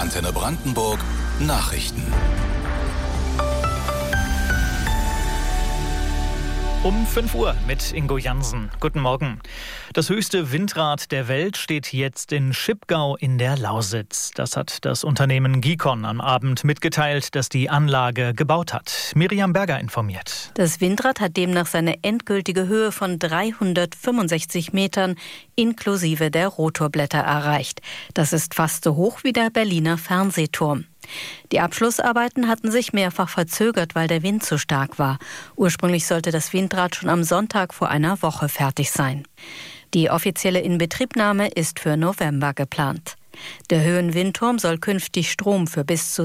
Antenne Brandenburg Nachrichten. Um 5 Uhr mit Ingo Jansen. Guten Morgen. Das höchste Windrad der Welt steht jetzt in Schipgau in der Lausitz. Das hat das Unternehmen Gicon am Abend mitgeteilt, das die Anlage gebaut hat. Miriam Berger informiert. Das Windrad hat demnach seine endgültige Höhe von 365 Metern inklusive der Rotorblätter erreicht. Das ist fast so hoch wie der Berliner Fernsehturm. Die Abschlussarbeiten hatten sich mehrfach verzögert, weil der Wind zu stark war. Ursprünglich sollte das Windrad schon am Sonntag vor einer Woche fertig sein. Die offizielle Inbetriebnahme ist für November geplant. Der Höhenwindturm soll künftig Strom für bis zu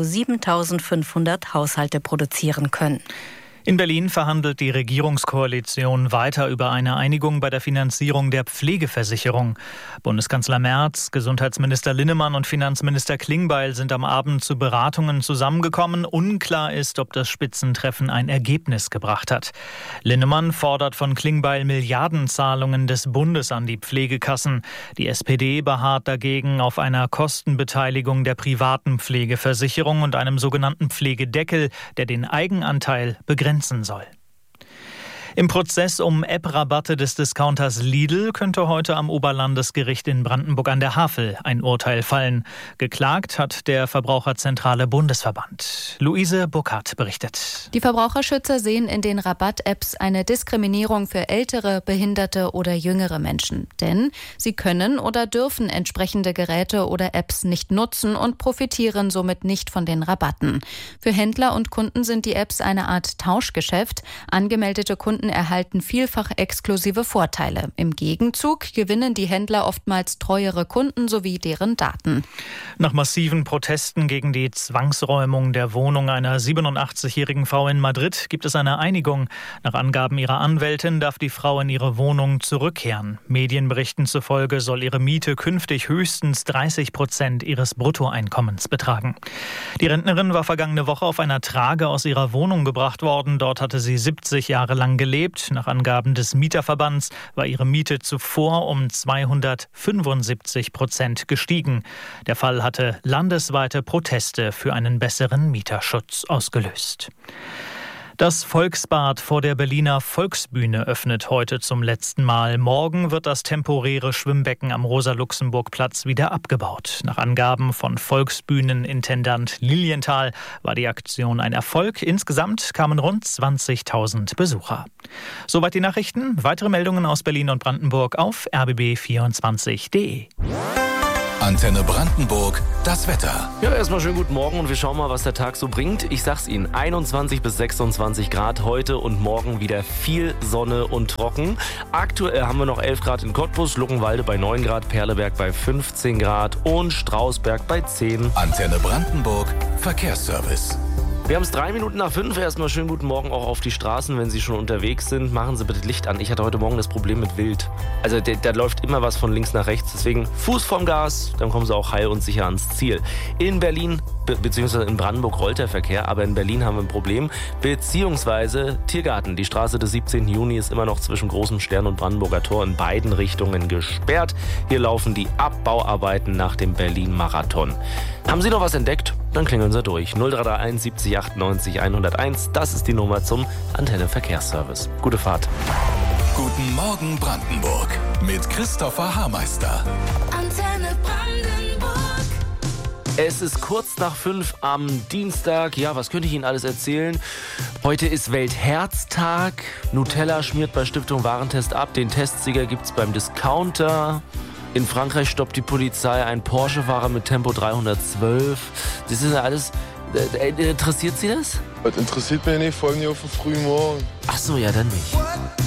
7.500 Haushalte produzieren können. In Berlin verhandelt die Regierungskoalition weiter über eine Einigung bei der Finanzierung der Pflegeversicherung. Bundeskanzler Merz, Gesundheitsminister Linnemann und Finanzminister Klingbeil sind am Abend zu Beratungen zusammengekommen. Unklar ist, ob das Spitzentreffen ein Ergebnis gebracht hat. Linnemann fordert von Klingbeil Milliardenzahlungen des Bundes an die Pflegekassen. Die SPD beharrt dagegen auf einer Kostenbeteiligung der privaten Pflegeversicherung und einem sogenannten Pflegedeckel, der den Eigenanteil begrenzen soll. Im Prozess um App-Rabatte des Discounters Lidl könnte heute am Oberlandesgericht in Brandenburg an der Havel ein Urteil fallen. Geklagt hat der Verbraucherzentrale Bundesverband. Luise Burkhardt berichtet. Die Verbraucherschützer sehen in den Rabatt-Apps eine Diskriminierung für ältere, behinderte oder jüngere Menschen. Denn sie können oder dürfen entsprechende Geräte oder Apps nicht nutzen und profitieren somit nicht von den Rabatten. Für Händler und Kunden sind die Apps eine Art Tauschgeschäft. Angemeldete Kunden erhalten vielfach exklusive Vorteile. Im Gegenzug gewinnen die Händler oftmals treuere Kunden sowie deren Daten. Nach massiven Protesten gegen die Zwangsräumung der Wohnung einer 87-jährigen Frau in Madrid gibt es eine Einigung. Nach Angaben ihrer Anwältin darf die Frau in ihre Wohnung zurückkehren. Medienberichten zufolge soll ihre Miete künftig höchstens 30% ihres Bruttoeinkommens betragen. Die Rentnerin war vergangene Woche auf einer Trage aus ihrer Wohnung gebracht worden. Dort hatte sie 70 Jahre lang gelebt. Nach Angaben des Mieterverbands war ihre Miete zuvor um 275% gestiegen. Der Fall hatte landesweite Proteste für einen besseren Mieterschutz ausgelöst. Das Volksbad vor der Berliner Volksbühne öffnet heute zum letzten Mal. Morgen wird das temporäre Schwimmbecken am Rosa-Luxemburg-Platz wieder abgebaut. Nach Angaben von Volksbühnenintendant Lilienthal war die Aktion ein Erfolg. Insgesamt kamen rund 20.000 Besucher. Soweit die Nachrichten. Weitere Meldungen aus Berlin und Brandenburg auf rbb24.de. Antenne Brandenburg, das Wetter. Ja, erstmal schönen guten Morgen und wir schauen mal, was der Tag so bringt. Ich sag's Ihnen, 21 bis 26 Grad heute und morgen wieder viel Sonne und trocken. Aktuell haben wir noch 11 Grad in Cottbus, Luckenwalde bei 9 Grad, Perleberg bei 15 Grad und Strausberg bei 10. Antenne Brandenburg, Verkehrsservice. Wir haben es 3 Minuten nach 5. Erstmal schönen guten Morgen auch auf die Straßen. Wenn Sie schon unterwegs sind, machen Sie bitte Licht an. Ich hatte heute Morgen das Problem mit Wild. Also da läuft immer was von links nach rechts. Deswegen Fuß vom Gas, dann kommen Sie auch heil und sicher ans Ziel. In Berlin bzw. in Brandenburg rollt der Verkehr, aber in Berlin haben wir ein Problem. Beziehungsweise Tiergarten. Die Straße des 17. Juni ist immer noch zwischen Großem Stern und Brandenburger Tor in beiden Richtungen gesperrt. Hier laufen die Abbauarbeiten nach dem Berlin-Marathon. Haben Sie noch was entdeckt? Dann klingeln Sie durch. 0331 70 98 101. Das ist die Nummer zum Antenne Verkehrsservice. Gute Fahrt. Guten Morgen Brandenburg mit Christopher Haarmeister. Antenne Brandenburg. Es ist kurz nach 5 am Dienstag. Ja, was könnte ich Ihnen alles erzählen? Heute ist Weltherztag. Nutella schmiert bei Stiftung Warentest ab. Den Testsieger gibt's beim Discounter. In Frankreich stoppt die Polizei einen Porsche-Fahrer mit Tempo 312. Das ist ja alles... Interessiert Sie das? Das interessiert mich nicht, vor allem nicht auf den frühen Morgen. Ach so, ja, dann nicht.